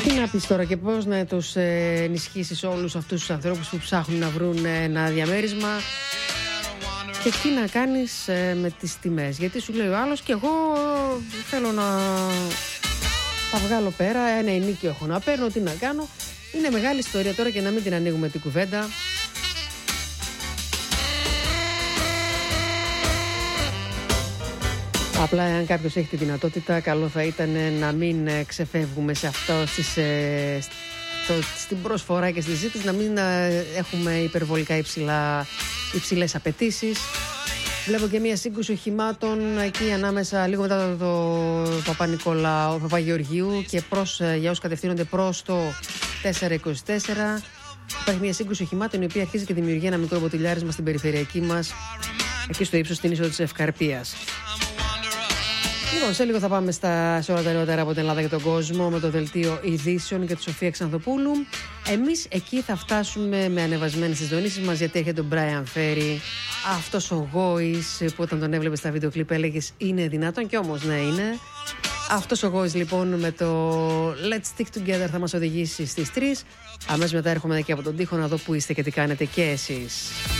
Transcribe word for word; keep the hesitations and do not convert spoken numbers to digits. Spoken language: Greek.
Τι να πεις τώρα και πώς να τους ενισχύσεις όλους αυτούς τους ανθρώπους που ψάχνουν να βρουν ένα διαμέρισμα και τι να κάνεις με τις τιμές. Γιατί σου λέει ο άλλος και εγώ θέλω να τα βγάλω πέρα, ένα ενίκιο έχω να παίρνω, τι να κάνω. Είναι μεγάλη ιστορία τώρα και να μην την ανοίγουμε την κουβέντα. Απλά αν κάποιος έχει τη δυνατότητα, καλό θα ήταν να μην ξεφεύγουμε σε αυτό, στις, στο, στην προσφορά και στη ζήτηση, να μην έχουμε υπερβολικά υψηλά, υψηλές απαιτήσεις. Βλέπω και μια σύγκρουση οχημάτων εκεί ανάμεσα, λίγο μετά το, το Παπα-Νικολάου, Παπαγεωργίου και προς, για όσους κατευθύνονται προς το τετρακόσια είκοσι τέσσερα. Υπάρχει μια σύγκρουση οχημάτων η οποία αρχίζει και δημιουργεί ένα μικρό μποτιλιάρισμα στην περιφερειακή μας, εκεί στο ύψος στην είσοδο της Ευκαρπίας. Λοιπόν, σε λίγο θα πάμε στα, σε όλα τα νεότερα από την Ελλάδα και τον κόσμο με το δελτίο ειδήσεων και τη Σοφία Ξανθοπούλου. Εμείς εκεί θα φτάσουμε με ανεβασμένες τις δονήσεις μας, γιατί έρχεται ο Μπράιαν Φέρι, αυτός ο γόης που όταν τον έβλεπες στα βίντεο κλιπ έλεγες είναι δυνατόν, και όμως ναι είναι. Αυτός ο γόης λοιπόν με το Let's Stick Together θα μας οδηγήσει στις τρεις. Αμέσως μετά έρχομαι και από τον τοίχο να δω που είστε και τι κάνετε και εσείς.